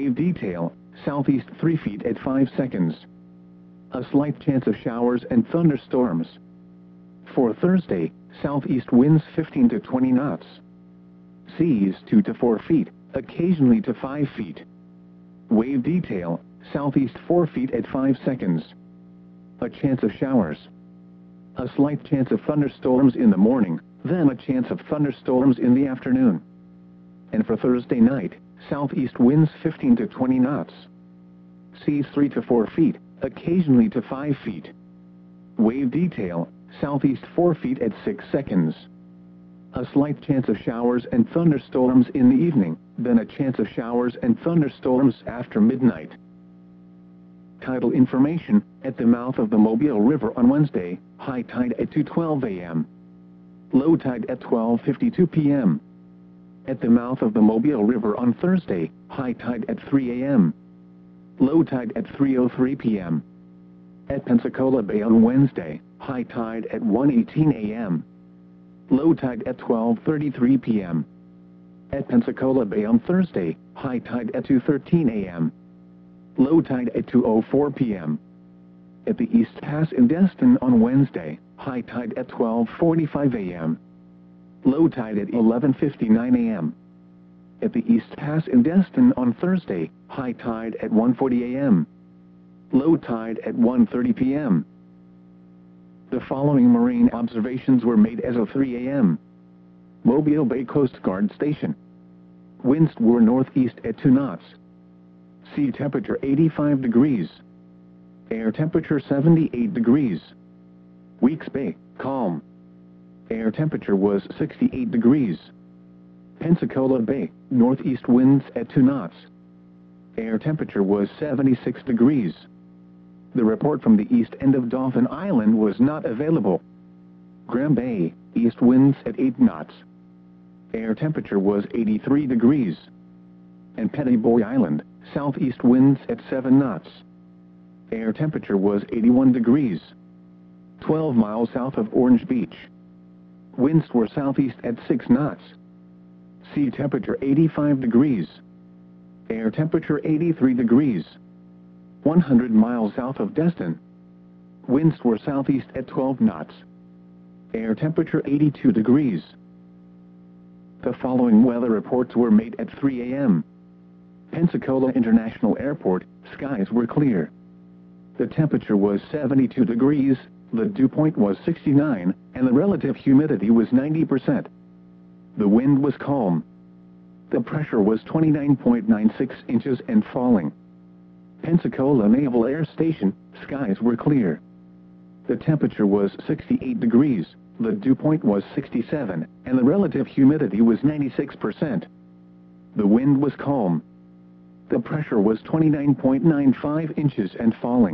Wave detail, southeast 3 feet at 5 seconds. A slight chance of showers and thunderstorms. For Thursday, southeast winds 15 to 20 knots. Seas 2 to 4 feet, occasionally to 5 feet. Wave detail, southeast 4 feet at 5 seconds. A chance of showers. A slight chance of thunderstorms in the morning, then a chance of thunderstorms in the afternoon. And for Thursday night, southeast winds 15 to 20 knots. Seas 3 to 4 feet, occasionally to 5 feet. Wave detail, southeast 4 feet at 6 seconds. A slight chance of showers and thunderstorms in the evening, then a chance of showers and thunderstorms after midnight. Tidal information, at the mouth of the Mobile River on Wednesday, high tide at 2:12 a.m. Low tide at 12:52 p.m. At the mouth of the Mobile River on Thursday, high tide at 3 a.m. Low tide at 3:03 p.m. At Pensacola Bay on Wednesday, high tide at 1:18 a.m. Low tide at 12:33 p.m. At Pensacola Bay on Thursday, high tide at 2:13 a.m. Low tide at 2:04 p.m. At the East Pass in Destin on Wednesday, high tide at 12:45 a.m. Low tide at 11:59 a.m. At the East Pass in Destin on Thursday, high tide at 1:40 a.m. Low tide at 1:30 p.m. The following marine observations were made as of 3 a.m. Mobile Bay Coast Guard Station. Winds were northeast at 2 knots. Sea temperature 85 degrees. Air temperature 78 degrees. Weeks Bay, calm. Air temperature was 68 degrees. Pensacola Bay, northeast winds at 2 knots. Air temperature was 76 degrees. The report from the east end of Dauphin Island was not available. Graham Bay, east winds at 8 knots. Air temperature was 83 degrees. And Petty Boy Island, southeast winds at 7 knots. Air temperature was 81 degrees. 12 miles south of Orange Beach. Winds were southeast at 6 knots. Sea temperature 85 degrees. Air temperature 83 degrees. 100 miles south of Destin. Winds were southeast at 12 knots. Air temperature 82 degrees. The following weather reports were made at 3 a.m. Pensacola International Airport, skies were clear. The temperature was 72 degrees, the dew point was 69, and the relative humidity was 90%. The wind was calm. The pressure was 29.96 inches and falling. Pensacola Naval Air Station, skies were clear. The temperature was 68 degrees, the dew point was 67, and the relative humidity was 96%. The wind was calm. The pressure was 29.95 inches and falling.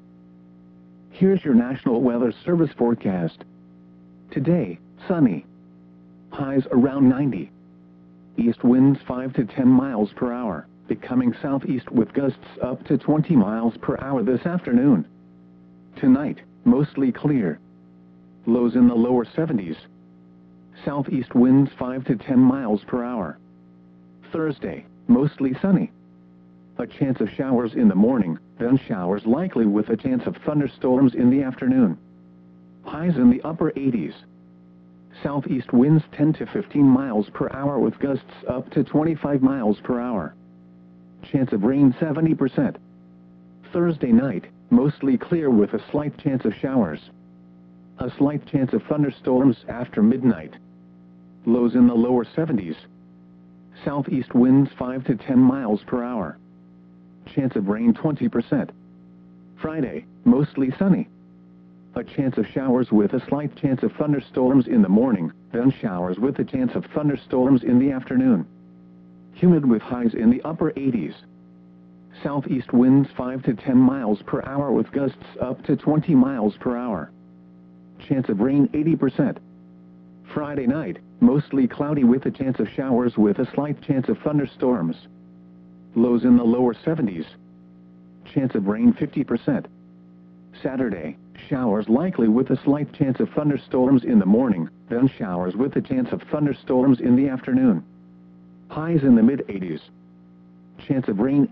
Here's your National Weather Service forecast. Today, sunny. Highs around 90. East winds 5 to 10 miles per hour, becoming southeast with gusts up to 20 miles per hour this afternoon. Tonight, mostly clear. Lows in the lower 70s. Southeast winds 5 to 10 miles per hour. Thursday, mostly sunny. A chance of showers in the morning, then showers likely with a chance of thunderstorms in the afternoon. Highs in the upper 80s. Southeast winds 10 to 15 miles per hour with gusts up to 25 miles per hour. Chance of rain 70%. Thursday night, mostly clear with a slight chance of showers. A slight chance of thunderstorms after midnight. Lows in the lower 70s. Southeast winds 5 to 10 miles per hour. Chance of rain 20%. Friday, mostly sunny. A chance of showers with a slight chance of thunderstorms in the morning, then showers with a chance of thunderstorms in the afternoon. Humid with highs in the upper 80s. Southeast winds 5 to 10 miles per hour with gusts up to 20 miles per hour. Chance of rain 80%. Friday night, mostly cloudy with a chance of showers with a slight chance of thunderstorms. Lows in the lower 70s. Chance of rain 50%. Saturday, showers likely with a slight chance of thunderstorms in the morning, then showers with a chance of thunderstorms in the afternoon. Highs in the mid-80s. Chance of rain